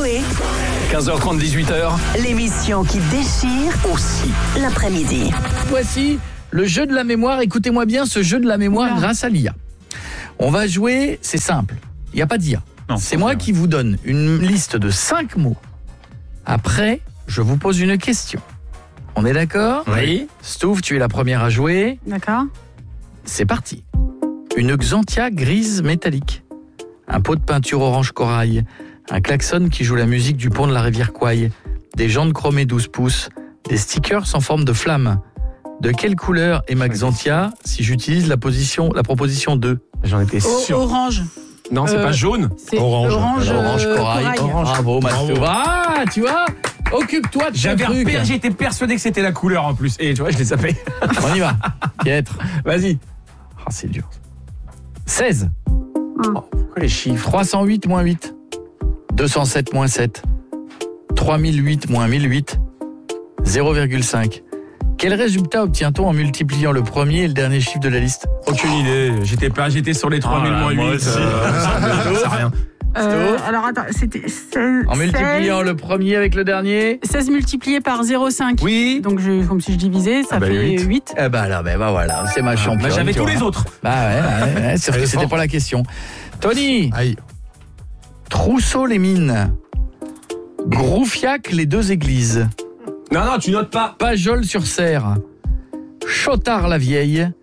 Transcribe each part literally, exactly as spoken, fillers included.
Coé. quinze heures trente, dix-huit heures. L'émission qui déchire aussi l'après-midi. Voici le jeu de la mémoire. Écoutez-moi bien, ce jeu de la mémoire Oula. grâce à l'I A. On va jouer, c'est simple. Il n'y a pas d'I A. Non, c'est moi qui vous donne une liste de cinq mots. Après, je vous pose une question. On est d'accord ? Oui. Stouff, tu es la première à jouer. D'accord. C'est parti. Une Xanthia grise métallique. Un pot de peinture orange corail. Un klaxon qui joue la musique du pont de la rivière Kouai. Des jantes chromées douze pouces. Des stickers en forme de flamme. De quelle couleur est ma Xanthia si j'utilise la, position, la proposition deux ? J'en étais O- sûr. orange. Non, c'est Euh, pas jaune. C'est Orange. Orange, Orange euh, corail. Bravo, Mathieu. Ah, tu vois ? Occupe-toi de ton J'avais truc. repéré, j'étais persuadé que c'était la couleur en plus. Et tu vois, je l'ai sapé. On y va. Piètre. Vas-y. Ah, c'est dur. seize. Pourquoi les chiffres ? trois cent huit moins huit. deux cent sept moins sept. trois mille huit moins mille huit. zéro virgule cinq. Quel résultat obtient-on en multipliant le premier et le dernier chiffre de la liste ? Aucune idée. J'étais pas, j'étais sur les trois mille moins moi huit. aussi. Euh, c'est rien. Euh, alors attends, c'était seize, En multipliant le premier avec le dernier ? seize multiplié par zéro virgule cinq. Oui. Donc je, comme si je divisais, ça Ah bah, fait huit. huit. Eh ben alors, ben bah voilà, c'est ma championne. Bah, j'avais tu tous vois. les autres. Bah ouais, ouais, ouais, sauf que Elle est c'était forte. pas la question. Tony, Aïe. Trousseau-les-Mines. Groufiac, les deux églises. Non, non, tu notes pas. Pajol-sur-Serre. Chotard-la-Vieille.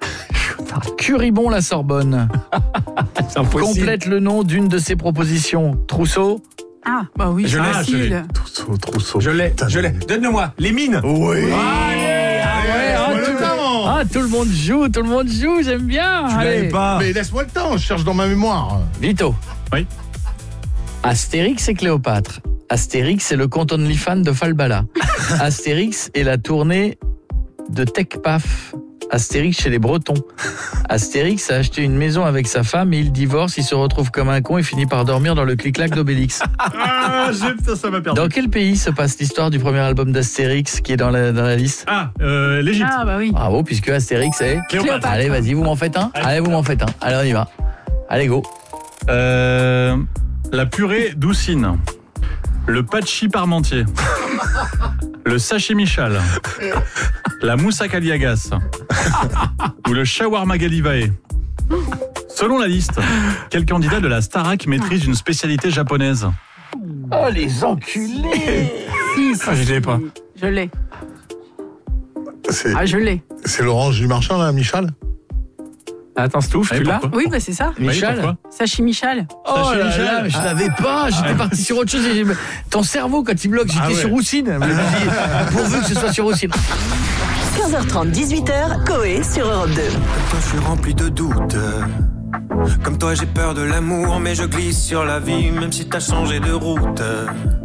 Curibon-la-Sorbonne. C'est impossible. Complète le nom d'une de ces propositions. Trousseau. Ah, bah oui, Je c'est l'ai, facile. Trousseau, trousseau. Je l'ai, Putain, je l'ai. Donne-le-moi. Les mines. Oui. Ouais, ah, Laisse-moi tout, le temps. ah, tout le monde joue, tout le monde joue, j'aime bien. Tu Allez. l'avais pas. Mais laisse-moi le temps, je cherche dans ma mémoire. Vito. Oui. Astérix et Cléopâtre. Astérix est le compte OnlyFans de Falbala. Astérix est la tournée de TechPaf. Astérix chez les Bretons. Astérix a acheté une maison avec sa femme et il divorce, il se retrouve comme un con et finit par dormir dans le clic-clac d'Obélix. Ah, j'ai- ça m'a perdu. Dans quel pays se passe l'histoire du premier album d'Astérix qui est dans la, dans la liste ? Ah, euh, l'Égypte. Ah, bah oui. Bravo, puisque Astérix est... Cléopâtre. Allez, vas-y, vous m'en faites un. Allez, vous m'en faites un. Allez, on y va. Allez, go. Euh, la purée doucine. Le patchi parmentier. Le sashimi chal. La moussaka liagas. Ou le shawarma galivae. Selon la liste, quel candidat de la Starac maîtrise une spécialité japonaise ? Oh, les enculés. Si, si, Ah, je l'ai si. pas. Je l'ai. C'est, Ah, je l'ai. c'est l'orange du marchand, là, Michel. Attends, Stouff, Et tu l'as ? pourquoi Oui, bah c'est ça. Michel. pourquoi Sachi Michel. Oh là Sachez, là, Michel. mais je l'avais pas, j'étais parti sur autre chose. et j'ai- Ton cerveau, quand il bloque, j'étais Ah ouais. sur Roussine. Je me dis, pourvu que ce soit sur Roussine. quinze heures trente, dix-huit heures, Coé sur Europe deux. Comme toi, je suis rempli de doutes. Comme toi, j'ai peur de l'amour, mais je glisse sur la vie, même si t'as changé de route.